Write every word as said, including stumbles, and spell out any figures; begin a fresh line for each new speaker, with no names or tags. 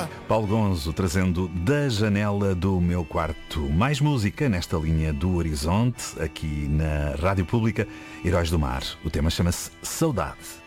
Paulo Gonzo trazendo Da Janela do Meu Quarto. Mais música nesta linha do Horizonte, aqui na Rádio Pública, Heróis do Mar. O tema chama-se Saudade.